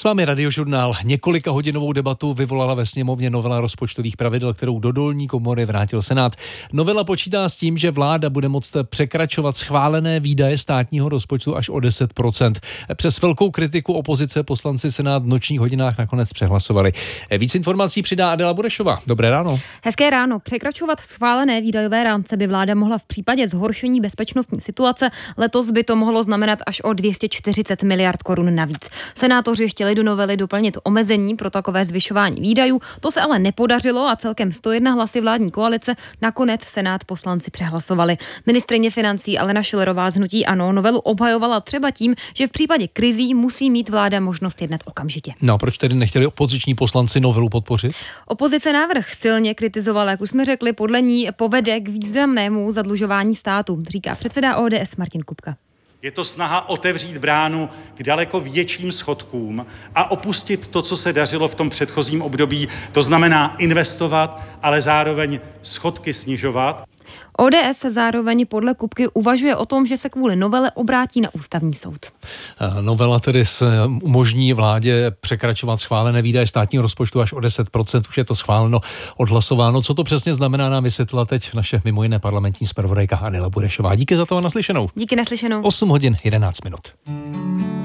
S vámi Radiožurnál. Několika hodinovou debatu vyvolala ve sněmovně novela rozpočtových pravidel, kterou do dolní komory vrátil Senát. Novela počítá s tím, že vláda bude moct překračovat schválené výdaje státního rozpočtu až o 10%. Přes velkou kritiku opozice poslanci Senát v nočních hodinách nakonec přehlasovali. Víc informací přidá Adela Burešová. Dobré ráno. Hezké ráno. Překračovat schválené výdajové rámce by vláda mohla v případě zhoršení bezpečnostní situace. Letos by to mohlo znamenat až o 240 miliard korun navíc. Senátoři chtěli do novely doplnit omezení pro takové zvyšování výdajů. To se ale nepodařilo a celkem 101 hlasy vládní koalice nakonec Senát poslanci přehlasovali. Ministryně financí Alena Schillerová z hnutí ANO novelu obhajovala třeba tím, že v případě krizí musí mít vláda možnost jednat okamžitě. No, proč tedy nechtěli opoziční poslanci novelu podpořit? Opozice návrh silně kritizovala, jak už jsme řekli, podle ní povede k významnému zadlužování státu, říká předseda ODS Martin Kupka. Je to snaha otevřít bránu k daleko větším schodkům a opustit to, co se dařilo v tom předchozím období, to znamená investovat, ale zároveň schodky snižovat. ODS se zároveň podle Kupky uvažuje o tom, že se kvůli novele obrátí na ústavní soud. Novela tedy umožní vládě překračovat schválené výdaje státního rozpočtu až o 10%. Už je to schváleno, odhlasováno. Co to přesně znamená, nám vysvětlila teď naše mimo jiné parlamentní zpravodajka Adela Burešová. Díky za to a naslyšenou. Díky, naslyšenou. 8 hodin 11 minut.